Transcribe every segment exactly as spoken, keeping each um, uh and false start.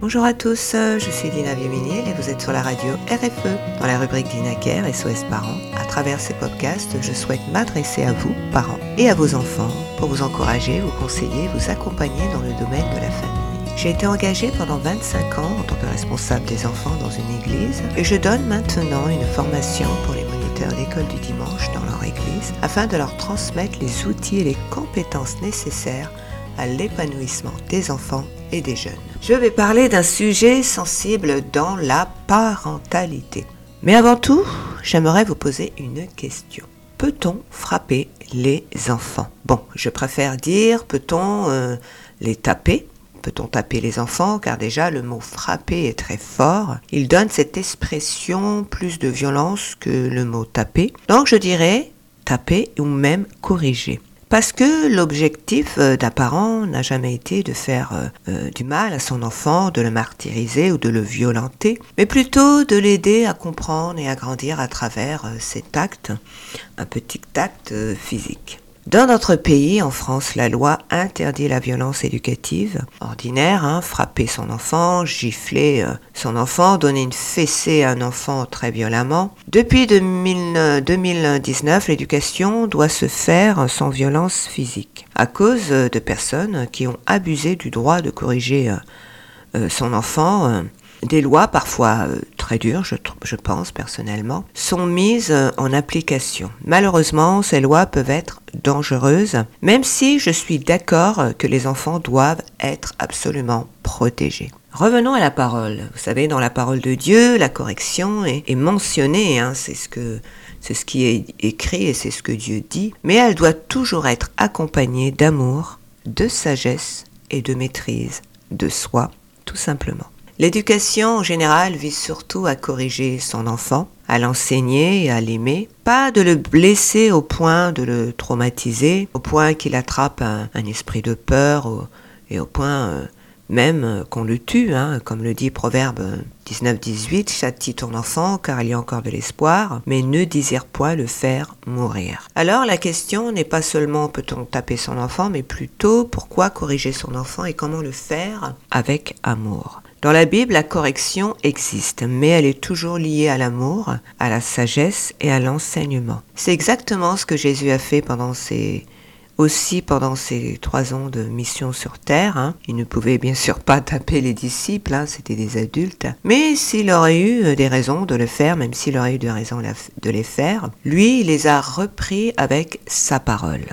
Bonjour à tous, je suis Dina Vieux-Méniel et vous êtes sur la radio R F E, dans la rubrique DinaCare S O S Parents. À travers ces podcasts, je souhaite m'adresser à vous, parents, et à vos enfants, pour vous encourager, vous conseiller, vous accompagner dans le domaine de la famille. J'ai été engagée pendant vingt-cinq ans en tant que responsable des enfants dans une église et je donne maintenant une formation pour les moniteurs d'école du dimanche dans leur église afin de leur transmettre les outils et les compétences nécessaires à l'épanouissement des enfants et des jeunes. Je vais parler d'un sujet sensible dans la parentalité. Mais avant tout, j'aimerais vous poser une question. Peut-on frapper les enfants ? Bon, je préfère dire, peut-on euh, les taper ? Peut-on taper les enfants ? Car déjà, le mot frapper est très fort. Il donne cette expression plus de violence que le mot taper. Donc, je dirais taper ou même corriger. Parce que l'objectif d'un parent n'a jamais été de faire euh, du mal à son enfant, de le martyriser ou de le violenter, mais plutôt de l'aider à comprendre et à grandir à travers euh, cet acte, un petit acte euh, physique. Dans notre pays, en France, la loi interdit la violence éducative ordinaire, hein, frapper son enfant, gifler euh, son enfant, donner une fessée à un enfant très violemment. Depuis deux mille dix-neuf, l'éducation doit se faire sans violence physique, à cause de personnes qui ont abusé du droit de corriger euh, euh, son enfant. Euh, Des lois, parfois euh, très dures, je, je pense personnellement, sont mises euh, en application. Malheureusement, ces lois peuvent être dangereuses, même si je suis d'accord que les enfants doivent être absolument protégés. Revenons à la parole. Vous savez, dans la parole de Dieu, la correction est, est mentionnée, hein, c'est ce que, c'est ce qui est écrit et c'est ce que Dieu dit, mais elle doit toujours être accompagnée d'amour, de sagesse et de maîtrise de soi, tout simplement. L'éducation en général vise surtout à corriger son enfant, à l'enseigner et à l'aimer, pas de le blesser au point de le traumatiser, au point qu'il attrape un, un esprit de peur au, et au point euh, même qu'on le tue, hein, comme le dit Proverbe dix-neuf dix-huit, châtie ton enfant car il y a encore de l'espoir, mais ne désire point le faire mourir. Alors la question n'est pas seulement peut-on taper son enfant, mais plutôt pourquoi corriger son enfant et comment le faire avec amour. Dans la Bible, la correction existe, mais elle est toujours liée à l'amour, à la sagesse et à l'enseignement. C'est exactement ce que Jésus a fait pendant ses, aussi pendant ses trois ans de mission sur terre. Hein. Il ne pouvait bien sûr pas taper les disciples, hein, c'était des adultes. Mais s'il aurait eu des raisons de le faire, même s'il aurait eu des raisons de les faire, lui, il les a repris avec sa parole.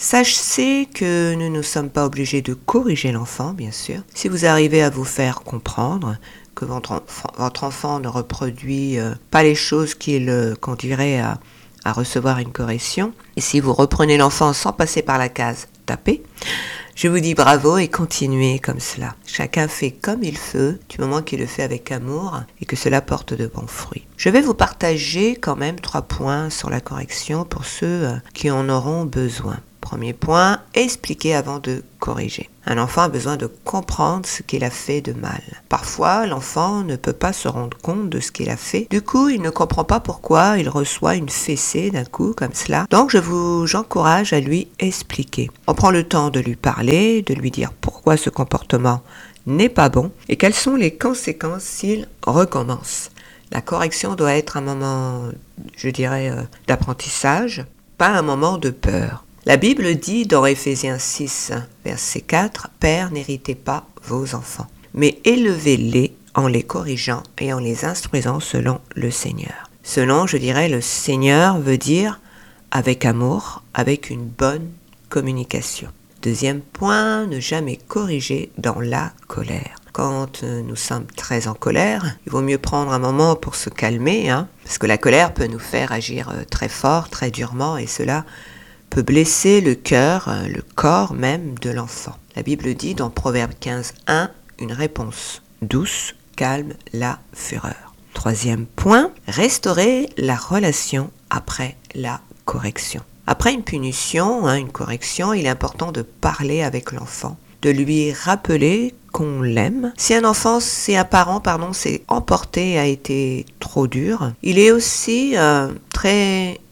Sachez que nous ne sommes pas obligés de corriger l'enfant, bien sûr. Si vous arrivez à vous faire comprendre que votre enfant, votre enfant ne reproduit euh, pas les choses qui le conduiraient à, à recevoir une correction, et si vous reprenez l'enfant sans passer par la case « taper », je vous dis bravo et continuez comme cela. Chacun fait comme il veut, du moment qu'il le fait avec amour et que cela porte de bons fruits. Je vais vous partager quand même trois points sur la correction pour ceux qui en auront besoin. Premier point, expliquer avant de corriger. Un enfant a besoin de comprendre ce qu'il a fait de mal. Parfois, l'enfant ne peut pas se rendre compte de ce qu'il a fait. Du coup, il ne comprend pas pourquoi il reçoit une fessée d'un coup comme cela. Donc, je vous, j'encourage à lui expliquer. On prend le temps de lui parler, de lui dire pourquoi ce comportement n'est pas bon et quelles sont les conséquences s'il recommence. La correction doit être un moment, je dirais, euh, d'apprentissage, pas un moment de peur. La Bible dit dans Éphésiens six, verset quatre, « Père, n'héritez pas vos enfants, mais élevez-les en les corrigeant et en les instruisant selon le Seigneur. » Selon, je dirais, le Seigneur veut dire avec amour, avec une bonne communication. Deuxième point, ne jamais corriger dans la colère. Quand nous sommes très en colère, il vaut mieux prendre un moment pour se calmer, hein, parce que la colère peut nous faire agir très fort, très durement, et cela peut blesser le cœur, le corps même de l'enfant. La Bible dit dans Proverbe quinze un, une réponse douce calme la fureur. Troisième point, restaurer la relation après la correction. Après une punition, hein, une correction, il est important de parler avec l'enfant, de lui rappeler qu'on l'aime. Si un enfant, si un parent, pardon, s'est emporté, a été trop dur, il est aussi euh, très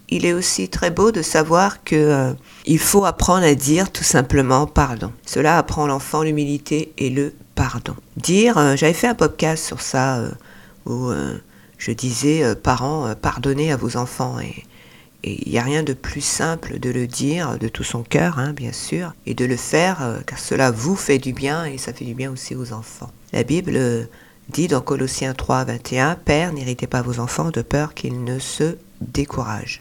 il est aussi très beau de savoir que euh, il faut apprendre à dire tout simplement pardon. Cela apprend l'enfant l'humilité et le pardon. Dire, euh, j'avais fait un podcast sur ça euh, où euh, je disais euh, parents, euh, pardonnez à vos enfants et Et il n'y a rien de plus simple de le dire de tout son cœur, hein, bien sûr, et de le faire euh, car cela vous fait du bien et ça fait du bien aussi aux enfants. La Bible euh, dit dans Colossiens trois, vingt et un, « Père, n'irritez pas vos enfants de peur qu'ils ne se découragent. »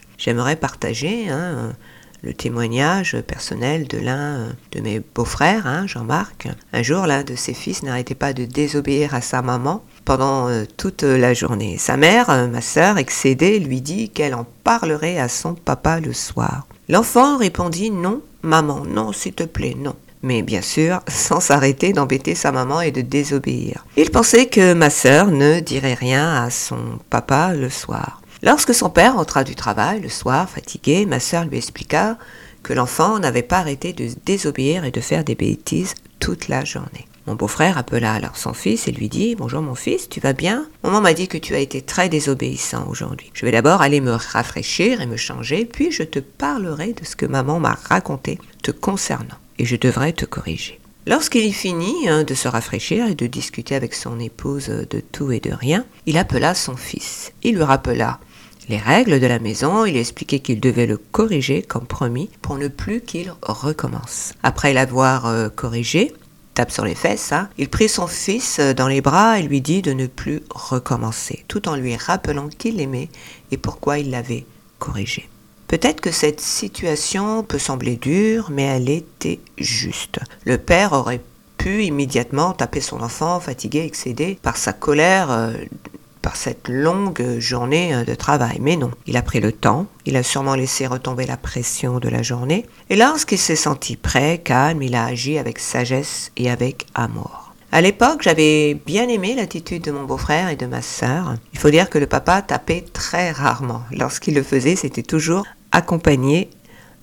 J'aimerais partager hein, le témoignage personnel de l'un de mes beaux-frères, hein, Jean-Marc. Un jour, l'un de ses fils n'arrêtait pas de désobéir à sa maman pendant euh, toute la journée. Sa mère, euh, ma sœur, excédée, lui dit qu'elle en parlerait à son papa le soir. L'enfant répondit « Non, maman, non, s'il te plaît, non. » Mais bien sûr, sans s'arrêter d'embêter sa maman et de désobéir. Il pensait que ma sœur ne dirait rien à son papa le soir. Lorsque son père entra du travail le soir, fatigué, ma sœur lui expliqua que l'enfant n'avait pas arrêté de désobéir et de faire des bêtises toute la journée. Mon beau-frère appela alors son fils et lui dit « Bonjour mon fils, tu vas bien ? Maman m'a dit que tu as été très désobéissant aujourd'hui. Je vais d'abord aller me rafraîchir et me changer, puis je te parlerai de ce que maman m'a raconté te concernant et je devrais te corriger. » Lorsqu'il y finit hein, de se rafraîchir et de discuter avec son épouse de tout et de rien, il appela son fils. Il lui rappela les règles de la maison, il lui expliquait qu'il devait le corriger comme promis pour ne plus qu'il recommence. Après l'avoir euh, corrigé, tape sur les fesses, hein, il prit son fils dans les bras et lui dit de ne plus recommencer, tout en lui rappelant qu'il l'aimait et pourquoi il l'avait corrigé. Peut-être que cette situation peut sembler dure, mais elle était juste. Le père aurait pu immédiatement taper son enfant, fatigué, excédé par sa colère, euh, par cette longue journée de travail. Mais non, il a pris le temps, il a sûrement laissé retomber la pression de la journée, et lorsqu'il s'est senti prêt, calme, il a agi avec sagesse et avec amour. À l'époque, j'avais bien aimé l'attitude de mon beau-frère et de ma sœur. Il faut dire que le papa tapait très rarement. Lorsqu'il le faisait, c'était toujours accompagné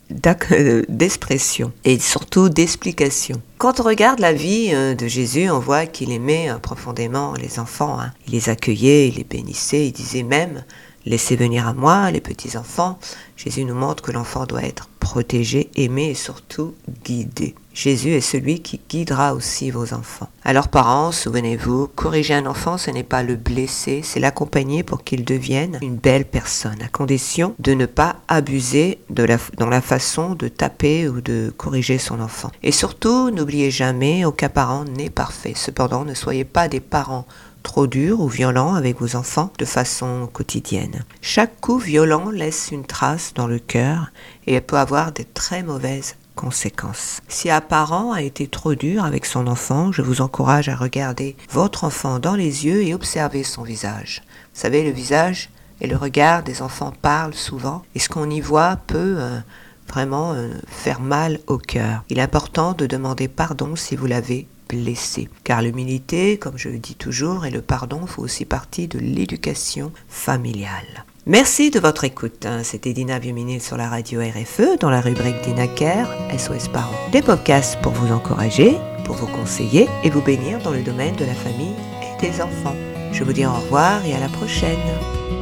d'expression et surtout d'explication. Quand on regarde la vie de Jésus, on voit qu'il aimait profondément les enfants. Hein. Il les accueillait, il les bénissait, il disait même « Laissez venir à moi les petits enfants ». Jésus nous montre que l'enfant doit être protégé, aimé et surtout guidé. Jésus est celui qui guidera aussi vos enfants. Alors parents, souvenez-vous, corriger un enfant, ce n'est pas le blesser, c'est l'accompagner pour qu'il devienne une belle personne, à condition de ne pas abuser de la, dans la façon de taper ou de corriger son enfant. Et surtout, n'oubliez jamais, aucun parent n'est parfait. Cependant, ne soyez pas des parents trop durs ou violents avec vos enfants de façon quotidienne. Chaque coup violent laisse une trace dans le cœur et elle peut avoir de très mauvaises conséquences. Si un parent a été trop dur avec son enfant, je vous encourage à regarder votre enfant dans les yeux et observer son visage. Vous savez, le visage et le regard des enfants parlent souvent et ce qu'on y voit peut euh, vraiment euh, faire mal au cœur. Il est important de demander pardon si vous l'avez blessé. Car l'humilité, comme je le dis toujours, et le pardon font aussi partie de l'éducation familiale. Merci de votre écoute. C'était Dina Vieux-Ménil sur la radio R F E dans la rubrique Dina Care, S O S Parents. Des podcasts pour vous encourager, pour vous conseiller et vous bénir dans le domaine de la famille et des enfants. Je vous dis au revoir et à la prochaine.